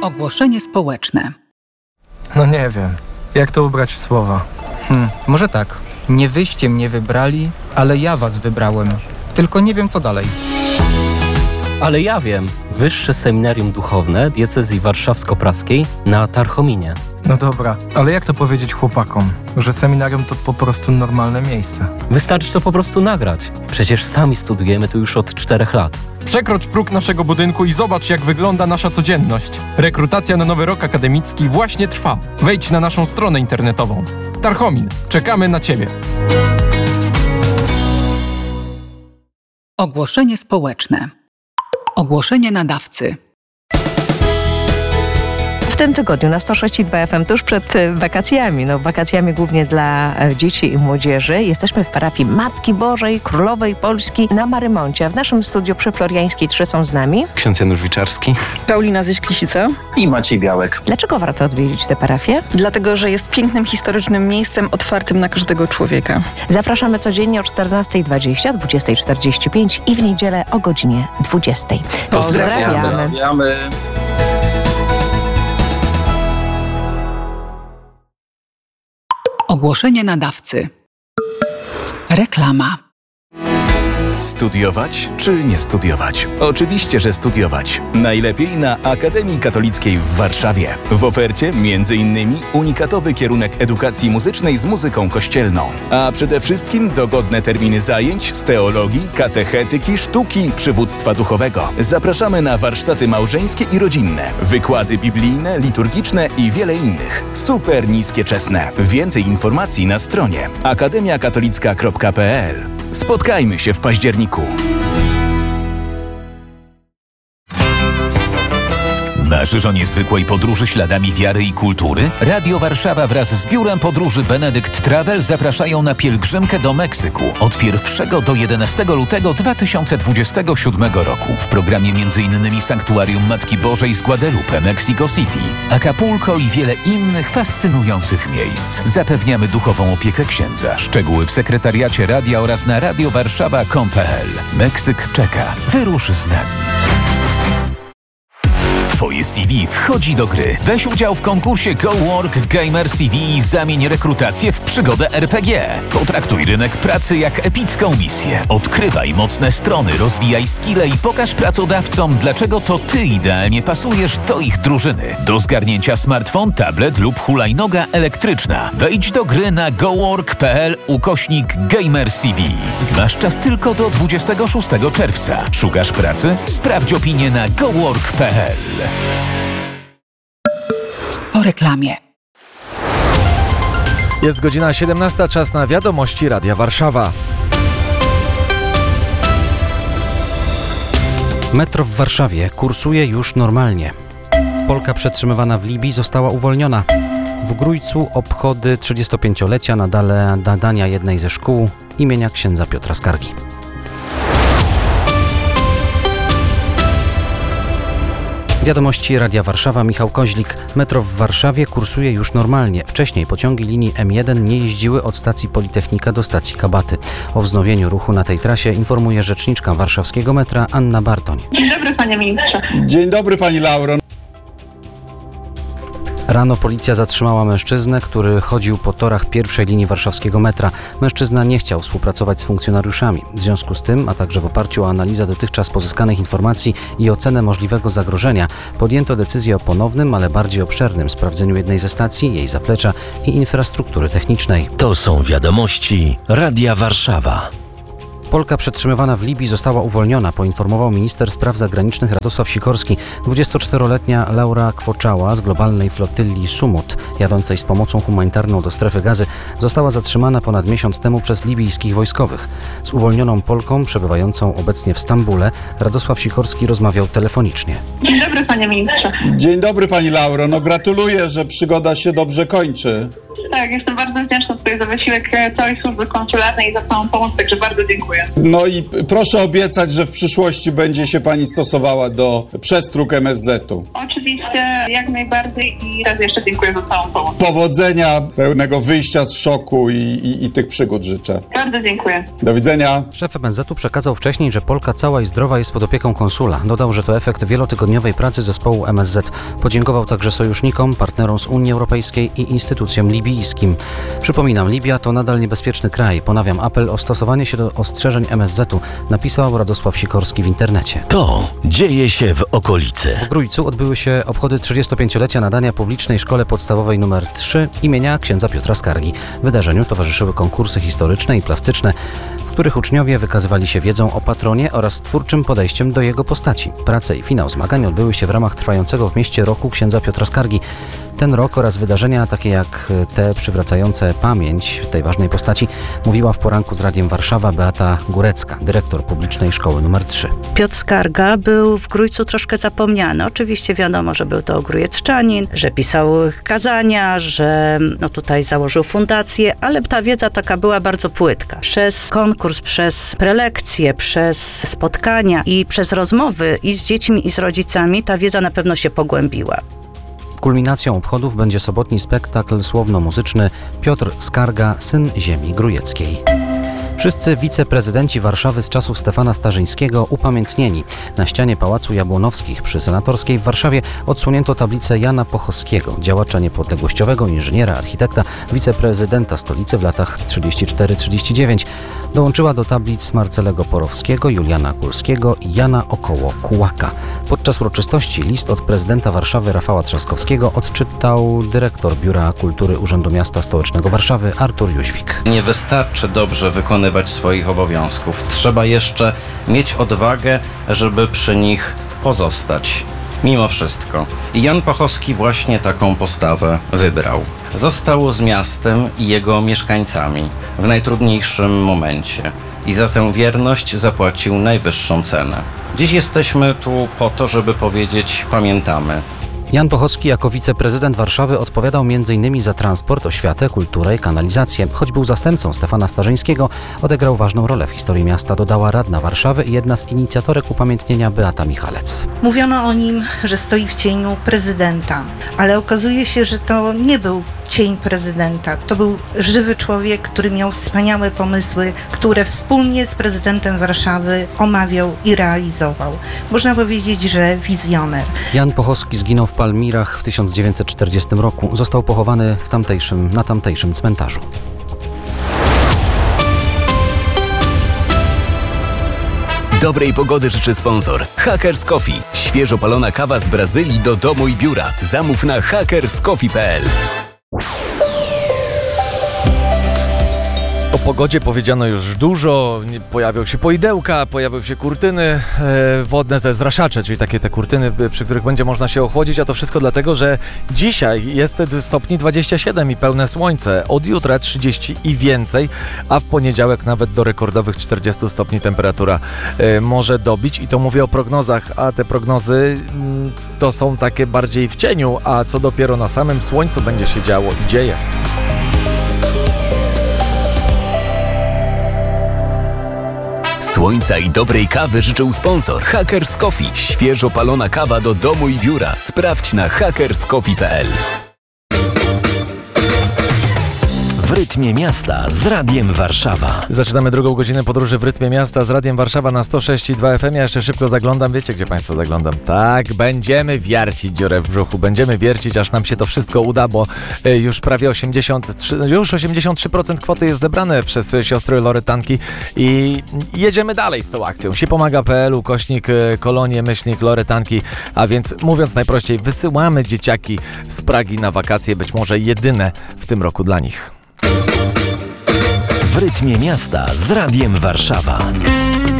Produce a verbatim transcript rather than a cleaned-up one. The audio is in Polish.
Ogłoszenie społeczne. No nie wiem, jak to ubrać w słowa. Hmm, może tak. Nie wyście mnie wybrali, ale ja was wybrałem. Tylko nie wiem, co dalej. Ale ja wiem. Wyższe Seminarium Duchowne Diecezji Warszawsko-Praskiej na Tarchominie. No dobra, ale jak to powiedzieć chłopakom, że seminarium to po prostu normalne miejsce? Wystarczy to po prostu nagrać. Przecież sami studujemy tu już od czterech lat. Przekrocz próg naszego budynku i zobacz, jak wygląda nasza codzienność. Rekrutacja na nowy rok akademicki właśnie trwa. Wejdź na naszą stronę internetową. Tarchomin, czekamy na Ciebie. Ogłoszenie społeczne. Ogłoszenie nadawcy. W tym tygodniu na sto sześć i dwa F M tuż przed wakacjami, no wakacjami głównie dla dzieci i młodzieży, jesteśmy w parafii Matki Bożej Królowej Polski na Marymoncie. W naszym studiu przy Floriańskiej trzy są z nami ksiądz Janusz Wiczarski, Paulina Zyś-Klisica i Maciej Białek. Dlaczego warto odwiedzić tę parafię? Dlatego, że jest pięknym, historycznym miejscem otwartym na każdego człowieka. Zapraszamy codziennie o czternasta dwadzieścia, dwudziesta czterdzieści pięć i w niedzielę o godzinie dwudziestej. Pozdrawiamy. Pozdrawiamy. Ogłoszenie nadawcy. Reklama. Studiować czy nie studiować? Oczywiście, że studiować. Najlepiej na Akademii Katolickiej w Warszawie. W ofercie między innymi unikatowy kierunek edukacji muzycznej z muzyką kościelną. A przede wszystkim dogodne terminy zajęć z teologii, katechetyki, sztuki, przywództwa duchowego. Zapraszamy na warsztaty małżeńskie i rodzinne, wykłady biblijne, liturgiczne i wiele innych. Super niskie czesne. Więcej informacji na stronie akademia katolicka kropka p l. Spotkajmy się w październiku. Marzysz o niezwykłej podróży śladami wiary i kultury? Radio Warszawa wraz z Biurem Podróży Benedict Travel zapraszają na pielgrzymkę do Meksyku od pierwszego do jedenastego lutego dwa tysiące dwudziestego siódmego roku. W programie m.in. Sanktuarium Matki Bożej z Guadalupe, Mexico City, Acapulco i wiele innych fascynujących miejsc. Zapewniamy duchową opiekę księdza. Szczegóły w sekretariacie radia oraz na radio warszawa kropka com kropka p l. Meksyk czeka. Wyrusz z nami. Twoje C V wchodzi do gry. Weź udział w konkursie Go Work Gamer C V i zamień rekrutację w przygodę R P G. Potraktuj rynek pracy jak epicką misję. Odkrywaj mocne strony, rozwijaj skille i pokaż pracodawcom, dlaczego to ty idealnie pasujesz do ich drużyny. Do zgarnięcia smartfon, tablet lub hulajnoga elektryczna. Wejdź do gry na gowork kropka p l ukośnik Gamer C V. Masz czas tylko do dwudziestego szóstego czerwca. Szukasz pracy? Sprawdź opinię na gowork kropka p l. Po reklamie. Jest godzina siedemnasta, czas na wiadomości Radia Warszawa. Metro w Warszawie kursuje już normalnie. Polka przetrzymywana w Libii została uwolniona. W Grójcu obchody trzydziestopięciolecia nadale nadania jednej ze szkół imienia księdza Piotra Skargi. Wiadomości Radia Warszawa, Michał Koźlik. Metro w Warszawie kursuje już normalnie. Wcześniej pociągi linii M jeden nie jeździły od stacji Politechnika do stacji Kabaty. O wznowieniu ruchu na tej trasie informuje rzeczniczka warszawskiego metra Anna Bartoń. Dzień dobry, panie ministrze. Dzień dobry, pani Lauro. Rano policja zatrzymała mężczyznę, który chodził po torach pierwszej linii warszawskiego metra. Mężczyzna nie chciał współpracować z funkcjonariuszami. W związku z tym, a także w oparciu o analizę dotychczas pozyskanych informacji i ocenę możliwego zagrożenia, podjęto decyzję o ponownym, ale bardziej obszernym sprawdzeniu jednej ze stacji, jej zaplecza i infrastruktury technicznej. To są wiadomości Radia Warszawa. Polka przetrzymywana w Libii została uwolniona, poinformował minister spraw zagranicznych Radosław Sikorski. dwudziestoczteroletnia Laura Kwoczała z globalnej flotylli Sumut, jadącej z pomocą humanitarną do strefy Gazy, została zatrzymana ponad miesiąc temu przez libijskich wojskowych. Z uwolnioną Polką, przebywającą obecnie w Stambule, Radosław Sikorski rozmawiał telefonicznie. Dzień dobry, panie ministrze. Dzień dobry, pani Lauro. No gratuluję, że przygoda się dobrze kończy. Tak, jestem bardzo wdzięczna tutaj za wysiłek całej służby konsularnej i za całą pomoc, także bardzo dziękuję. No i proszę obiecać, że w przyszłości będzie się pani stosowała do przestróg M S Z-u. Oczywiście, jak najbardziej i raz jeszcze dziękuję za całą pomoc. Powodzenia, pełnego wyjścia z szoku i, i, i tych przygód życzę. Bardzo dziękuję. Do widzenia. Szef M S Z-u przekazał wcześniej, że Polka cała i zdrowa jest pod opieką konsula. Dodał, że to efekt wielotygodniowej pracy zespołu M S Z. Podziękował także sojusznikom, partnerom z Unii Europejskiej i instytucjom libijskim. Przypominam, Libia to nadal niebezpieczny kraj. Ponawiam apel o stosowanie się do ostrzeżeń M S Z-u, napisał Radosław Sikorski w internecie. To dzieje się w okolicy. W Grójcu odbyły się obchody trzydziestopięciolecia nadania publicznej szkole podstawowej nr trzy imienia księdza Piotra Skargi. Wydarzeniu towarzyszyły konkursy historyczne i plastyczne, w których uczniowie wykazywali się wiedzą o patronie oraz twórczym podejściem do jego postaci. Prace i finał zmagań odbyły się w ramach trwającego w mieście roku księdza Piotra Skargi. Ten rok oraz wydarzenia takie jak te przywracające pamięć tej ważnej postaci mówiła w poranku z Radiem Warszawa Beata Górecka, dyrektor publicznej szkoły nr trzy. Piotr Skarga był w Grójcu troszkę zapomniany. Oczywiście wiadomo, że był to grójecczanin, że pisał kazania, że no tutaj założył fundację, ale ta wiedza taka była bardzo płytka. Przez konkurs, przez prelekcje, przez spotkania i przez rozmowy i z dziećmi, i z rodzicami ta wiedza na pewno się pogłębiła. Kulminacją obchodów będzie sobotni spektakl słowno-muzyczny Piotr Skarga, syn ziemi grójeckiej. Wszyscy wiceprezydenci Warszawy z czasów Stefana Starzyńskiego upamiętnieni. Na ścianie Pałacu Jabłonowskich przy Senatorskiej w Warszawie odsłonięto tablicę Jana Pochowskiego, działacza niepodległościowego, inżyniera, architekta, wiceprezydenta stolicy w latach trzydziestym czwartym do trzydziestego dziewiątego. Dołączyła do tablic Marcelego Porowskiego, Juliana Kulskiego i Jana Około-Kułaka. Podczas uroczystości list od prezydenta Warszawy Rafała Trzaskowskiego odczytał dyrektor Biura Kultury Urzędu Miasta Stołecznego Warszawy Artur Jóźwik. Nie wystarczy dobrze wykonywać swoich obowiązków. Trzeba jeszcze mieć odwagę, żeby przy nich pozostać. Mimo wszystko. I Jan Pochowski właśnie taką postawę wybrał. Został z miastem i jego mieszkańcami w najtrudniejszym momencie i za tę wierność zapłacił najwyższą cenę. Dziś jesteśmy tu po to, żeby powiedzieć: pamiętamy. Jan Pochowski jako wiceprezydent Warszawy odpowiadał między innymi za transport, oświatę, kulturę i kanalizację. Choć był zastępcą Stefana Starzyńskiego, odegrał ważną rolę w historii miasta, dodała radna Warszawy i jedna z inicjatorek upamiętnienia Beata Michalec. Mówiono o nim, że stoi w cieniu prezydenta, ale okazuje się, że to nie był cień prezydenta. To był żywy człowiek, który miał wspaniałe pomysły, które wspólnie z prezydentem Warszawy omawiał i realizował. Można powiedzieć, że wizjoner. Jan Pochowski zginął w Palmirach w tysiąc dziewięćset czterdziestym roku. Został pochowany w tamtejszym, na tamtejszym cmentarzu. Dobrej pogody życzy sponsor Hackers Coffee. Świeżo palona kawa z Brazylii do domu i biura. Zamów na hackers coffee kropka p l. O pogodzie powiedziano już dużo, pojawią się poidełka, pojawią się kurtyny e, wodne, te zraszacze, czyli takie te kurtyny, przy których będzie można się ochłodzić, a to wszystko dlatego, że dzisiaj jest stopni dwadzieścia siedem i pełne słońce, od jutra trzydzieści i więcej, a w poniedziałek nawet do rekordowych czterdziestu stopni temperatura e, może dobić i to mówię o prognozach, a te prognozy m, to są takie bardziej w cieniu, a co dopiero na samym słońcu będzie się działo i dzieje. Słońca i dobrej kawy życzył sponsor Hackers Coffee. Świeżo palona kawa do domu i biura. Sprawdź na hackers coffee kropka p l. W rytmie miasta z Radiem Warszawa. Zaczynamy drugą godzinę podróży w rytmie miasta z Radiem Warszawa na sto sześć i dwa F M. Ja jeszcze szybko zaglądam. Wiecie, gdzie Państwo zaglądam? Tak, będziemy wiercić dziurę w brzuchu. Będziemy wiercić, aż nam się to wszystko uda, bo już prawie osiemdziesiąt trzy, już osiemdziesiąt trzy procent kwoty jest zebrane przez siostry Loretanki i jedziemy dalej z tą akcją. Sipomaga kropka p l, ukośnik kolonie, myślnik Loretanki, a więc mówiąc najprościej, wysyłamy dzieciaki z Pragi na wakacje, być może jedyne w tym roku dla nich. W rytmie miasta z Radiem Warszawa.